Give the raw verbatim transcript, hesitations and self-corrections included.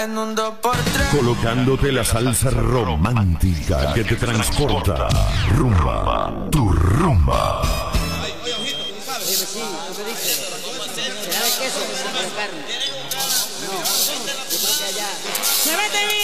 Colocándote la salsa romántica que te transporta. Rumba, tu rumba. Oye, ojito, ¿sabes? Sí, ¿tú qué dices? ¿Será de queso o de carne? No, yo creo que allá...